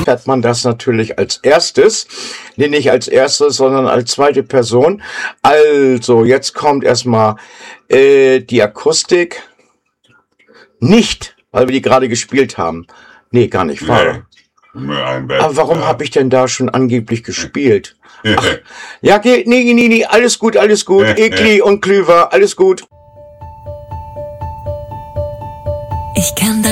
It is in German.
hört man das natürlich als erstes. Nee, nicht als erstes, sondern als zweite Person. Also, jetzt kommt erstmal die Akustik. Nicht, weil wir die gerade gespielt haben. Nee, gar nicht wahr. Aber warum habe ich denn da schon angeblich gespielt? Ach, ja, nee, alles gut. Ekli und Klüver, alles gut. Ich kann